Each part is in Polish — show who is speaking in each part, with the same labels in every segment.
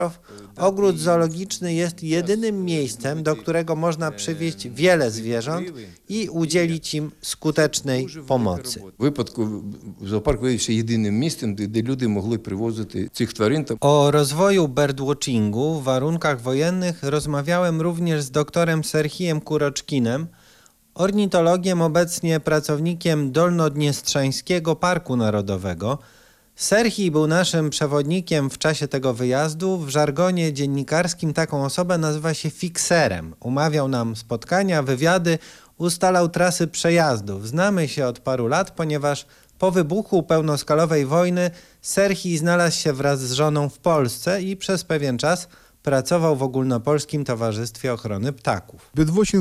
Speaker 1: Ogród zoologiczny jest jedynym miejscem, do którego można przywieźć wiele zwierząt i udzielić im skutecznej pomocy.
Speaker 2: W wypadku zoopark wиявився єдиним місцем, де люди могли привозити цих тварин.
Speaker 1: O rozwoju birdwatchingu w warunkach wojennych rozmawiałem również z doktorem Serhijem Kuroczkinem, ornitologiem, obecnie pracownikiem Dolnodniestrzańskiego Parku Narodowego. Serhij był naszym przewodnikiem w czasie tego wyjazdu. W żargonie dziennikarskim taką osobę nazywa się fikserem. Umawiał nam spotkania, wywiady, ustalał trasy przejazdów. Znamy się od paru lat, ponieważ po wybuchu pełnoskalowej wojny Serhij znalazł się wraz z żoną w Polsce i przez pewien czas pracował w Ogólnopolskim Towarzystwie Ochrony Ptaków.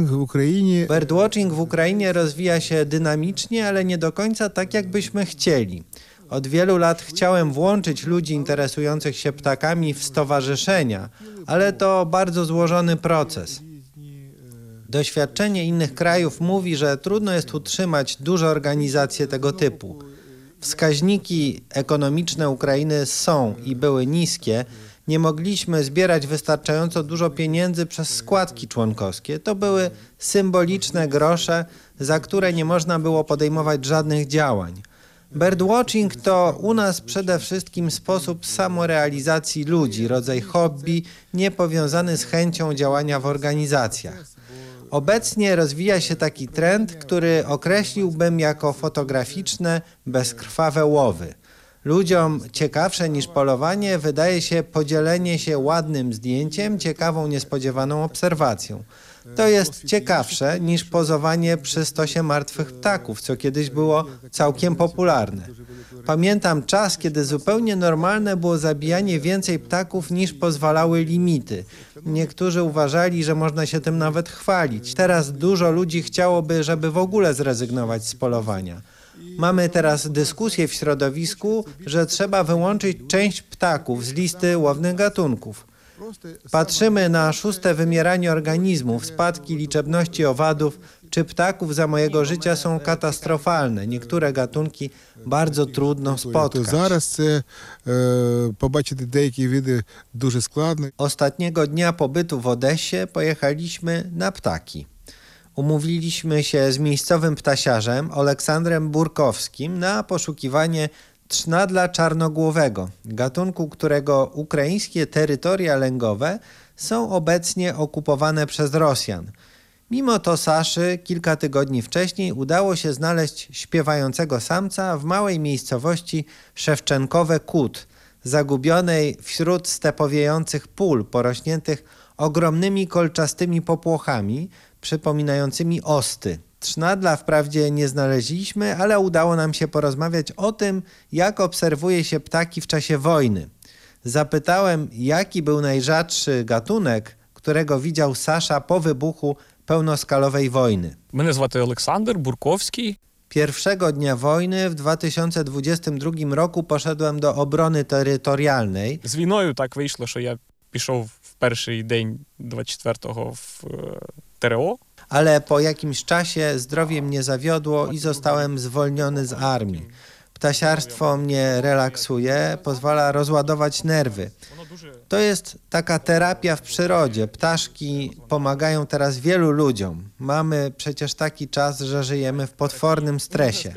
Speaker 1: Birdwatching w Ukrainie rozwija się dynamicznie, ale nie do końca tak, jakbyśmy chcieli. Od wielu lat chciałem włączyć ludzi interesujących się ptakami w stowarzyszenia, ale to bardzo złożony proces. Doświadczenie innych krajów mówi, że trudno jest utrzymać duże organizacje tego typu. Wskaźniki ekonomiczne Ukrainy są i były niskie. Nie mogliśmy zbierać wystarczająco dużo pieniędzy przez składki członkowskie. To były symboliczne grosze, za które nie można było podejmować żadnych działań. Birdwatching to u nas przede wszystkim sposób samorealizacji ludzi, rodzaj hobby, niepowiązany z chęcią działania w organizacjach. Obecnie rozwija się taki trend, który określiłbym jako fotograficzne, bezkrwawe łowy. Ludziom ciekawsze niż polowanie wydaje się podzielenie się ładnym zdjęciem, ciekawą, niespodziewaną obserwacją. To jest ciekawsze niż pozowanie przy stosie martwych ptaków, co kiedyś było całkiem popularne. Pamiętam czas, kiedy zupełnie normalne było zabijanie więcej ptaków niż pozwalały limity. Niektórzy uważali, że można się tym nawet chwalić. Teraz dużo ludzi chciałoby, żeby w ogóle zrezygnować z polowania. Mamy teraz dyskusję w środowisku, że trzeba wyłączyć część ptaków z listy łownych gatunków. Patrzymy na szóste wymieranie organizmów, spadki liczebności owadów czy ptaków za mojego życia są katastrofalne. Niektóre gatunki bardzo trudno spotkać. Ostatniego dnia pobytu w Odessie pojechaliśmy na ptaki. Umówiliśmy się z miejscowym ptasiarzem Oleksandrem Burkowskim na poszukiwanie trznadla czarnogłowego, gatunku, którego ukraińskie terytoria lęgowe są obecnie okupowane przez Rosjan. Mimo to Saszy kilka tygodni wcześniej udało się znaleźć śpiewającego samca w małej miejscowości Szewczenkowe Kut, zagubionej wśród stepowiejących pól porośniętych ogromnymi kolczastymi popłochami przypominającymi osty. Trznadla wprawdzie nie znaleźliśmy, ale udało nam się porozmawiać o tym, jak obserwuje się ptaki w czasie wojny. Zapytałem, jaki był najrzadszy gatunek, którego widział Sasza po wybuchu pełnoskalowej wojny.
Speaker 3: Mnie звати Олександр Бурковський.
Speaker 1: Pierwszego dnia wojny w 2022 roku poszedłem do obrony terytorialnej.
Speaker 3: З війною так вийшло, що я пішов в перший день 24-го в ТРО.
Speaker 1: Ale po jakimś czasie zdrowie mnie zawiodło i zostałem zwolniony z armii. Ptasiarstwo mnie relaksuje, pozwala rozładować nerwy. To jest taka terapia w przyrodzie. Ptaszki pomagają teraz wielu ludziom. Mamy przecież taki czas, że żyjemy w potwornym stresie.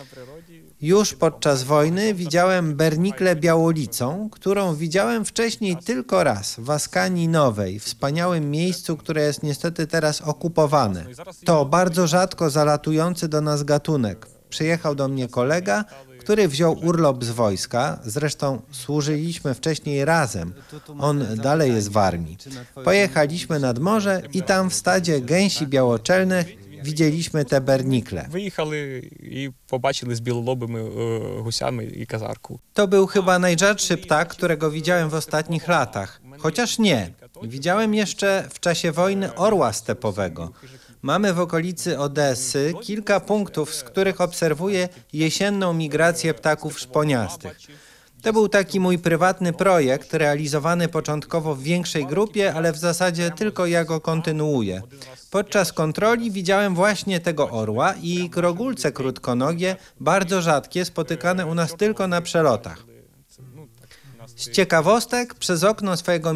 Speaker 1: Już podczas wojny widziałem berniklę białolicą, którą widziałem wcześniej tylko raz w Askanii Nowej, wspaniałym miejscu, które jest niestety teraz okupowane. To bardzo rzadko zalatujący do nas gatunek. Przyjechał do mnie kolega, który wziął urlop z wojska, zresztą służyliśmy wcześniej razem, on dalej jest w armii. Pojechaliśmy nad morze i tam w stadzie gęsi białoczelnych widzieliśmy te bernikle.
Speaker 3: Виїхали і побачили з білолобими гусями і казарку.
Speaker 1: To był chyba najrzadszy ptak, którego widziałem w ostatnich latach. Chociaż nie. Widziałem jeszcze w czasie wojny orła stepowego. Mamy w okolicy Odessy kilka punktów, z których obserwuję jesienną migrację ptaków szponiastych. To był taki mój prywatny projekt, realizowany początkowo w większej grupie, ale w zasadzie tylko ja go kontynuuję. Podczas kontroli widziałem właśnie tego orła i krogulce krótkonogie, bardzo rzadkie, spotykane u nas tylko na przelotach. Z ciekawostek przez okno swojego